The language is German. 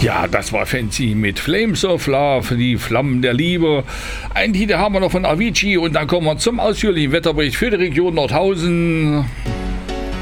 Ja, das war Fancy mit Flames of Love, die Flammen der Liebe. Einen Titel haben wir noch von Avicii und dann kommen wir zum ausführlichen Wetterbericht für die Region Nordhausen.